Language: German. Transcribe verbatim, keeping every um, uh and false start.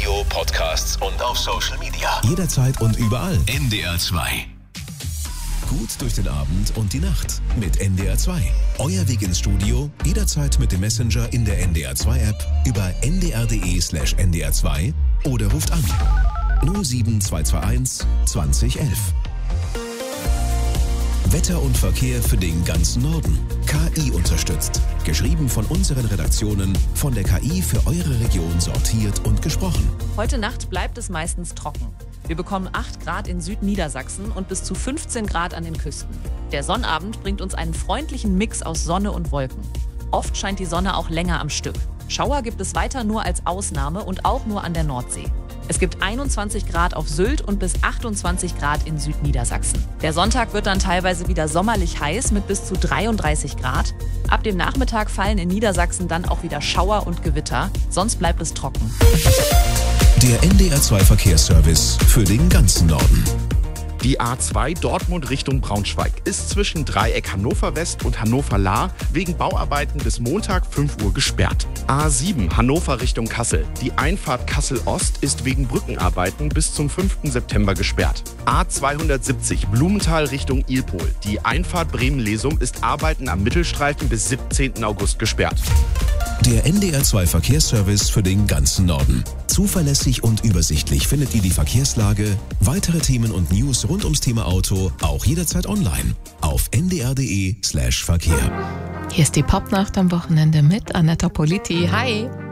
Video, Podcasts und auf Social Media. Jederzeit und überall. N D R zwei. Gut durch den Abend und die Nacht mit N D R zwei. Euer Weg ins Studio, jederzeit mit dem Messenger in der N D R zwei App, über n d r punkt d e slash n d r zwei oder ruft an null sieben zwei zwei eins zwanzig elf. Wetter und Verkehr für den ganzen Norden. K I unterstützt. Geschrieben von unseren Redaktionen, von der K I für eure Region sortiert und gesprochen. Heute Nacht bleibt es meistens trocken. Wir bekommen acht Grad in Südniedersachsen und bis zu fünfzehn Grad an den Küsten. Der Sonnabend bringt uns einen freundlichen Mix aus Sonne und Wolken. Oft scheint die Sonne auch länger am Stück. Schauer gibt es weiter nur als Ausnahme und auch nur an der Nordsee. Es gibt einundzwanzig Grad auf Sylt und bis achtundzwanzig Grad in Südniedersachsen. Der Sonntag wird dann teilweise wieder sommerlich heiß mit bis zu dreiunddreißig Grad. Ab dem Nachmittag fallen in Niedersachsen dann auch wieder Schauer und Gewitter. Sonst bleibt es trocken. Der N D R zwei Verkehrsservice für den ganzen Norden. Die A zwei Dortmund Richtung Braunschweig ist zwischen Dreieck Hannover West und Hannover Lahr wegen Bauarbeiten bis Montag fünf Uhr gesperrt. A sieben Hannover Richtung Kassel. Die Einfahrt Kassel Ost ist wegen Brückenarbeiten bis zum fünften September gesperrt. A zweihundertsiebzig Blumenthal Richtung Ilpol. Die Einfahrt Bremen-Lesum ist Arbeiten am Mittelstreifen bis siebzehnten August gesperrt. Der N D R zwei Verkehrsservice für den ganzen Norden. Zuverlässig und übersichtlich findet ihr die Verkehrslage, weitere Themen und News rund ums Thema Auto auch jederzeit online auf n d r punkt d e slash verkehr. Hier ist die Popnacht am Wochenende mit Anetta Politi. Hi!